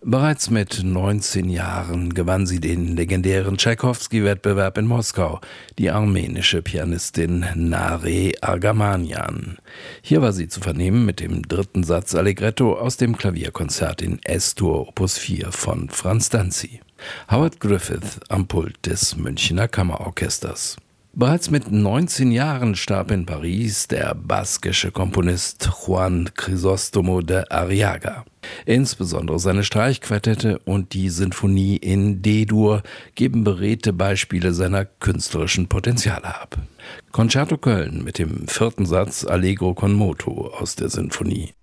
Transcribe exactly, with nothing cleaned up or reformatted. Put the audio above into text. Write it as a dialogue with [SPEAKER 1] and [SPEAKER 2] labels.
[SPEAKER 1] Bereits mit neunzehn Jahren gewann sie den legendären Tschaikowski-Wettbewerb in Moskau, die armenische Pianistin Nare Argamanian. Hier war sie zu vernehmen mit dem dritten Satz Allegretto aus dem Klavierkonzert in Es-Dur Opus vier von Franz Danzi. Howard Griffith am Pult des Münchner Kammerorchesters. Bereits mit neunzehn Jahren starb in Paris der baskische Komponist Juan Crisóstomo de Arriaga. Insbesondere seine Streichquartette und die Sinfonie in D-Dur geben beredte Beispiele seiner künstlerischen Potenziale ab. Concerto Köln mit dem vierten Satz Allegro con moto aus der Sinfonie.